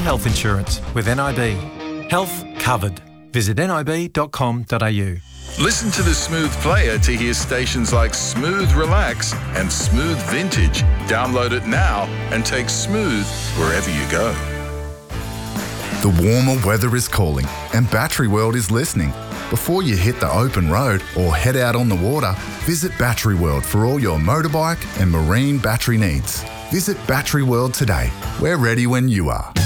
health insurance with NIB. Health covered. Visit nib.com.au. Listen to The Smooth Player to hear stations like Smooth Relax and Smooth Vintage. Download it now and take Smooth wherever you go. The warmer weather is calling and Battery World is listening. Before you hit the open road or head out on the water, visit Battery World for all your motorbike and marine battery needs. Visit Battery World today. We're ready when you are.